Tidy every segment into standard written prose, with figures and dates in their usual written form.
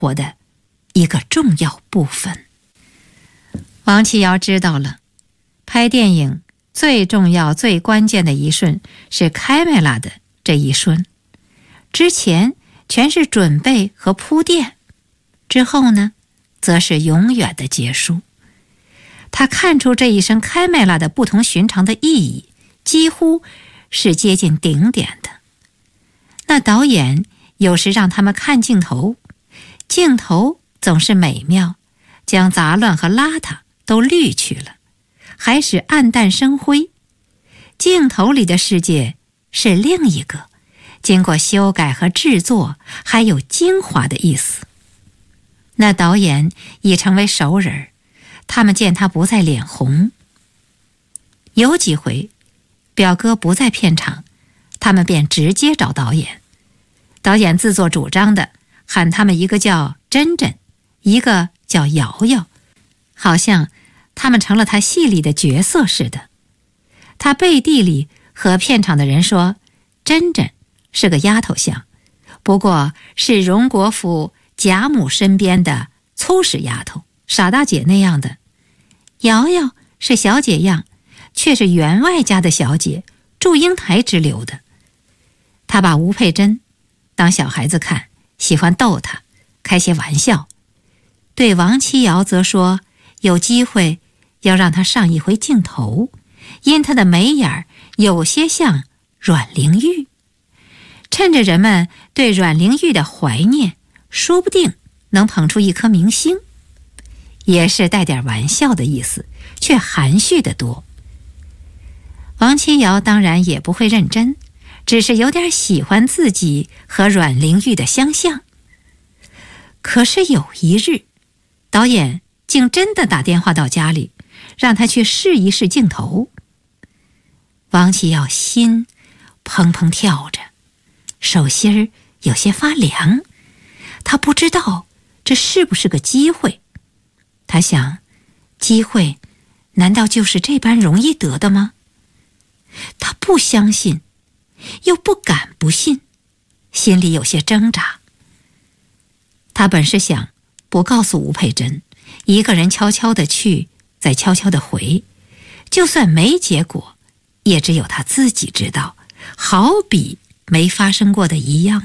活的一个重要部分。王琦瑶知道了，拍电影最重要最关键的一瞬是开麦拉的这一瞬，之前全是准备和铺垫，之后呢，则是永远的结束。他看出这一声开麦拉的不同寻常的意义，几乎是接近顶点的。那导演有时让他们看镜头，镜头总是美妙，将杂乱和邋遢都滤去了，还使暗淡生辉。镜头里的世界是另一个经过修改和制作还有精华的意思。那导演已成为熟人，他们见他不再脸红。有几回表哥不在片场，他们便直接找导演，导演自作主张的喊他们一个叫珍珍，一个叫瑶瑶，好像他们成了他戏里的角色似的。他背地里和片场的人说，珍珍是个丫头像，不过是荣国府贾母身边的粗使丫头，傻大姐那样的。瑶瑶是小姐样，却是员外家的小姐，祝英台之流的。他把吴佩珍当小孩子看，喜欢逗她，开些玩笑。对王七瑶则说，有机会要让她上一回镜头，因她的眉眼有些像阮玲玉。趁着人们对阮玲玉的怀念，说不定能捧出一颗明星。也是带点玩笑的意思，却含蓄得多。王七瑶当然也不会认真，只是有点喜欢自己和阮玲玉的相像。可是有一日，导演竟真的打电话到家里，让他去试一试镜头。王七瑶心砰砰跳着，手心儿有些发凉，他不知道这是不是个机会。他想，机会难道就是这般容易得的吗？他不相信，又不敢不信，心里有些挣扎。他本是想不告诉吴佩珍，一个人悄悄地去，再悄悄地回，就算没结果，也只有他自己知道，好比没发生过的一样。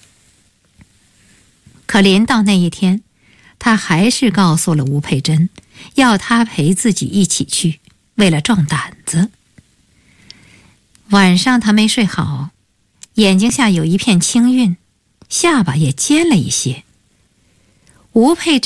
可临到那一天，他还是告诉了吴佩珍，要他陪自己一起去，为了壮胆子。晚上他没睡好，眼睛下有一片青晕，下巴也尖了一些。吴佩珍